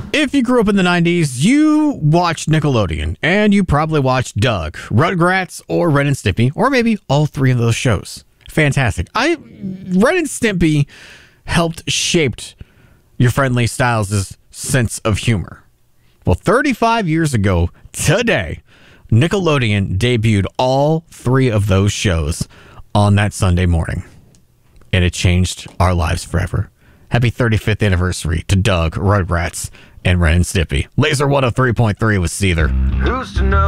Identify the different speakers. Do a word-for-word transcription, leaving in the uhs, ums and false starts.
Speaker 1: If you grew up in the nineties, you watched Nickelodeon, and you probably watched Doug, Rugrats, or Ren and Stimpy, or maybe all three of those shows. Fantastic. I Ren and Stimpy helped shaped your friendly Styles' sense of humor. Well, thirty-five years ago today, Nickelodeon debuted all three of those shows on that Sunday morning, and it changed our lives forever. Happy thirty-fifth anniversary to Doug, Rugrats, and Ren and Stimpy. Laser one oh three point three with Seether.
Speaker 2: Who's to know?